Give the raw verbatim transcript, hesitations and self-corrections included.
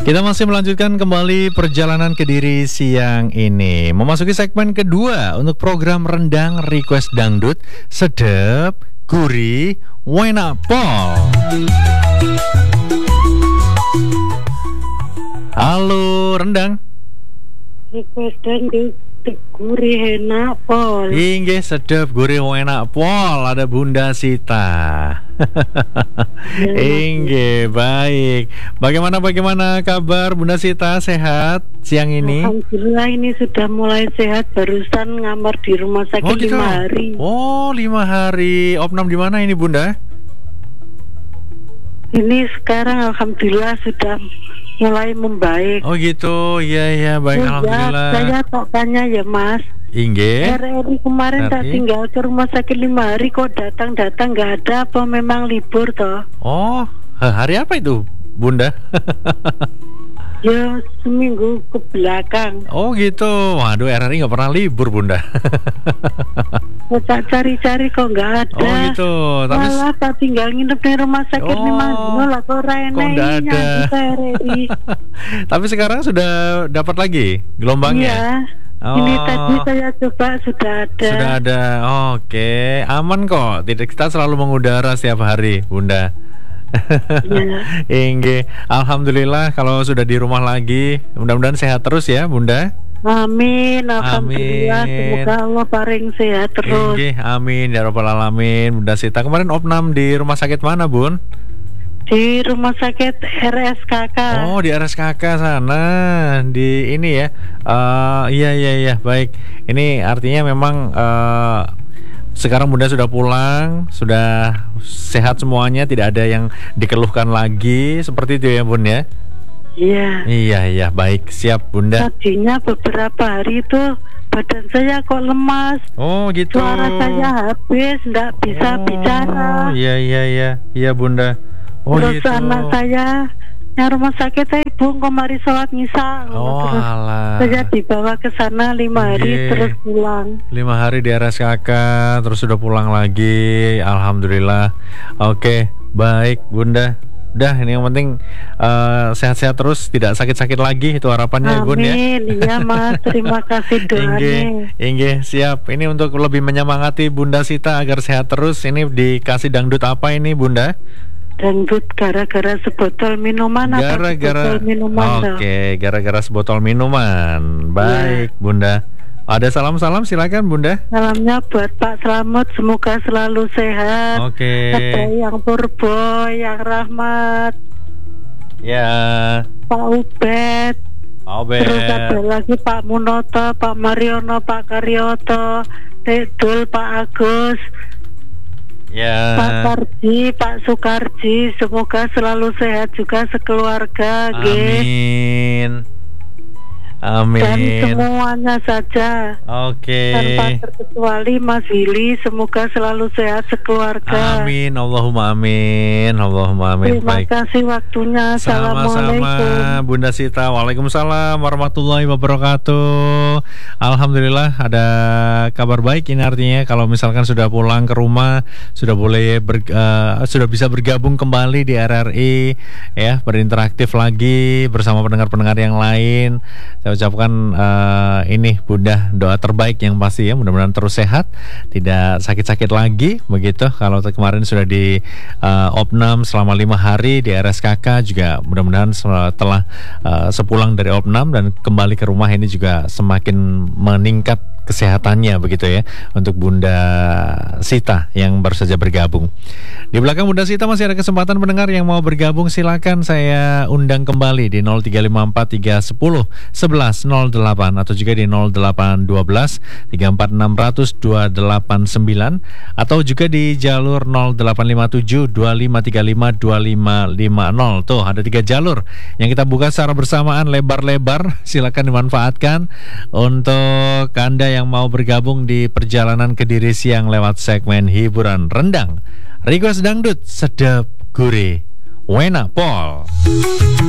Kita masih melanjutkan kembali perjalanan Kediri siang ini. Memasuki segmen kedua untuk program Rendang Request Dangdut. Sedep, gurih, enak pol. Halo Rendang. Request Dangdut, gurih enak pol. Inggih, sedep, gurih, enak pol. Ada Bunda Sita. Inggih, baik. Bagaimana bagaimana kabar Bunda Sita, sehat siang ini? Alhamdulillah ini sudah mulai sehat, barusan ngamar di rumah sakit Oh, gitu. lima hari. Oh, lima hari. Opnam di mana ini Bunda? Ini sekarang alhamdulillah sudah mulai membaik. Oh gitu, iya iya baik, Ya, alhamdulillah. saya tak tanya ya Mas. Inggih. R R I kemarin tak R I. tinggal ke rumah sakit lima hari, kok datang-datang nggak ada, apa memang libur toh? Oh, hari apa itu Bunda? Ya seminggu ke belakang. Oh gitu. Waduh, R R I nggak pernah libur Bunda. Saya tak cari-cari kok nggak ada. Oh gitu. Tapi Malah tak tinggal nginep di rumah sakit Oh, lima dino lah, kok kok nggak Rainanya ada? di R R I. Tapi sekarang sudah dapat lagi gelombangnya. Iya. Oh. Ini tadi saya coba sudah ada. Sudah ada. Oke, aman kok. Tidak, kita selalu mengudara setiap hari, Bunda. Ya. Inggih. Alhamdulillah kalau sudah di rumah lagi. Mudah-mudahan sehat terus ya, Bunda. Amin. Alhamdulillah. Amin. Semoga Allah paling sehat terus. Inggih, amin ya rabbal alamin. Bunda Sita kemarin opnam di rumah sakit mana, Bun? Di rumah sakit R S K K. Oh, di R S K K sana. Di ini ya. Eh, iya iya iya, baik. Ini artinya memang eh, sekarang Bunda sudah pulang, sudah sehat semuanya, tidak ada yang dikeluhkan lagi, seperti itu ya, Bun ya. Iya. Iya iya, baik, siap Bunda. Tadinya beberapa hari itu badan saya kok lemas. Oh, gitu. Suara saya habis, nggak bisa Oh, bicara. Iya iya iya, iya Bunda. Oh, Terus gitu. anak saya yang rumah sakit, saya ibu kemari sholat misa. Oh, Terus alah. saya dibawa ke sana lima hari Nggih. terus pulang. Lima hari di R S K K, terus sudah pulang lagi. Alhamdulillah. Oke, baik Bunda. Udah, ini yang penting eh, sehat-sehat terus, tidak sakit-sakit lagi, itu harapannya Bun ya. Amin, iya Mas, terima kasih Inggih, doanya. inggih, siap. Ini untuk lebih menyemangati Bunda Sita agar sehat terus. Ini dikasih dangdut apa ini Bunda? Dangdut gara-gara sebotol minuman atau Gara-gara sebotol minuman toh? Oke, gara-gara sebotol minuman. Baik, Bunda. Ada salam-salam silakan Bunda. Salamnya buat Pak Slamet, semoga selalu sehat. Oke. Ada yang Purbo, yang Rahmat, Ya. Pak Ubed. Obet. Terus ada lagi Pak Munoto, Pak Mariono, Pak Karyoto, Dedul, Pak Agus, Ya. Pak Karji, Pak Sukarji. Semoga selalu sehat juga sekeluarga, nggih. Amin. Amin. Dan semuanya saja Oke. tanpa terkecuali Mas Willy, semoga selalu sehat sekeluarga. Amin. Allahumma amin. Allahumma amin. Terima Baik. kasih waktunya. Sama-sama Assalamualaikum. Bunda Sita. Waalaikumsalam warahmatullahi wabarakatuh. Alhamdulillah ada kabar baik. Ini artinya kalau misalkan sudah pulang ke rumah, sudah boleh ber, eh, sudah bisa bergabung kembali di R R I ya, berinteraktif lagi bersama pendengar-pendengar yang lain. Saya ucapkan eh, ini Bunda doa terbaik yang pasti ya, mudah-mudahan terus sehat, tidak sakit-sakit lagi begitu. Kalau kemarin sudah di eh, opnam selama lima hari di R S K K, juga mudah-mudahan setelah eh, sepulang dari opnam dan kembali ke rumah ini juga semakin meningkat kesehatannya begitu ya, untuk Bunda Sita yang baru saja bergabung. Di belakang Bunda Sita masih ada kesempatan pendengar yang mau bergabung, silakan saya undang kembali di nol tiga lima empat tiga satu nol sebelas nol delapan atau juga di nol delapan satu dua tiga empat enam nol nol dua delapan sembilan atau juga di jalur nol delapan lima tujuh dua lima tiga lima dua lima lima nol. Tuh ada tiga jalur yang kita buka secara bersamaan lebar-lebar. Silakan dimanfaatkan untuk Anda yang mau bergabung di perjalanan Kediri siang lewat segmen hiburan rendang. Request dangdut sedap gurih, enak pol.